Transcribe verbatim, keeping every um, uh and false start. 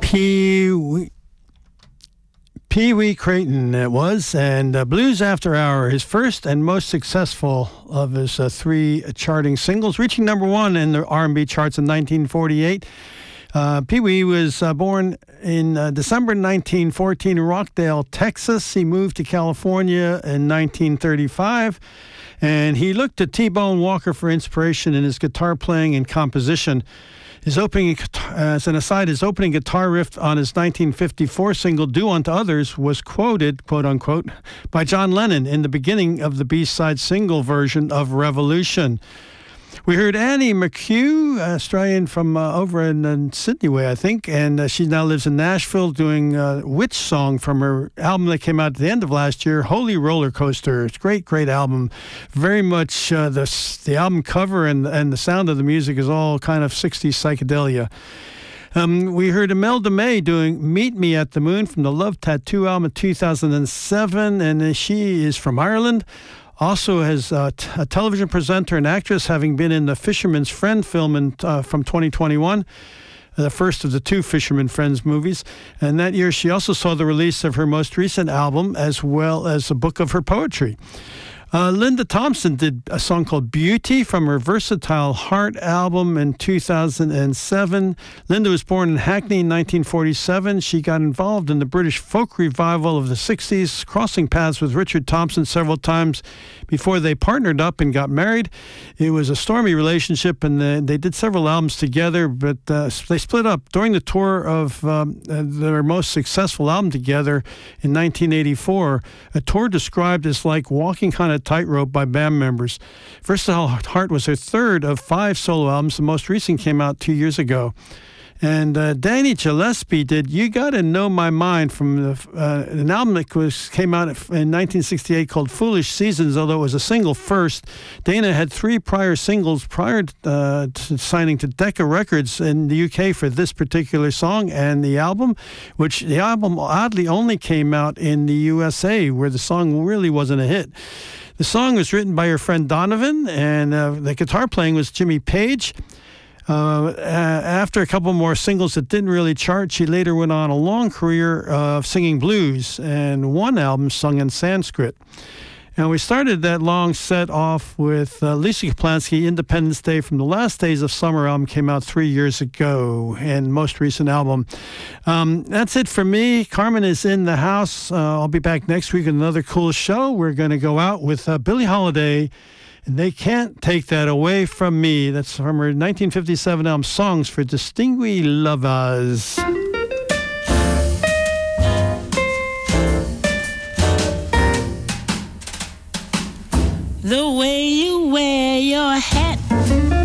Pee Wee, Pee Wee Crayton, it was, and uh, Blues After Hour, his first and most successful of his uh, three charting singles, reaching number one in the R and B charts in nineteen forty-eight. Uh, Pee Wee was uh, born in uh, December nineteen fourteen in Rockdale, Texas. He moved to California in nineteen thirty-five, and he looked to T-Bone Walker for inspiration in his guitar playing and composition. His opening, as an aside, his opening guitar riff on his nineteen fifty-four single "Do Unto Others" was quoted, quote unquote, by John Lennon in the beginning of the B-side single version of Revolution. We heard Annie McHugh, Australian from uh, over in, in Sydney way, I think, and uh, she now lives in Nashville doing uh, Witch Song from her album that came out at the end of last year, Holy Roller Coaster. It's a great, great album. Very much uh, the, the album cover and, and the sound of the music is all kind of sixties psychedelia. Um, we heard Imelda May doing Meet Me at the Moon from the Love Tattoo album of two thousand seven, and uh, she is from Ireland. Also as uh, t- a television presenter and actress, having been in the Fisherman's Friend film in, uh, from twenty twenty-one, the first of the two Fisherman Friends movies. And that year she also saw the release of her most recent album as well as a book of her poetry. Uh, Linda Thompson did a song called Beauty from her Versatile Heart album in two thousand seven. Linda was born in Hackney in nineteen forty-seven. She got involved in the British folk revival of the sixties, crossing paths with Richard Thompson several times before they partnered up and got married. It was a stormy relationship, and they, they did several albums together, but uh, they split up during the tour of um, their most successful album together in nineteen eighty-four, a tour described as like walking on a tightrope by band members. Versatile Heart was her third of five solo albums. The most recent came out two years ago. And uh, Danny Gillespie did You Gotta Know My Mind from the, uh, an album that was, came out in nineteen sixty-eight called Foolish Seasons, although it was a single first. Dana had three prior singles prior uh, to signing to Decca Records in the U K for this particular song and the album, which the album oddly only came out in the U S A, where the song really wasn't a hit. The song was written by her friend Donovan, and uh, the guitar playing was Jimmy Page. Uh, after a couple more singles that didn't really chart, she later went on a long career of singing blues and one album sung in Sanskrit. And we started that long set off with uh, Lisa Kaplansky, Independence Day from the Last Days of Summer album, came out three years ago, and most recent album. Um, that's it for me. Carmen is in the house. Uh, I'll be back next week with another cool show. We're going to go out with uh, Billie Holiday, and They Can't Take That Away From Me. That's from her nineteen fifty-seven album, Songs for Distinguished Lovers. The way you wear your hat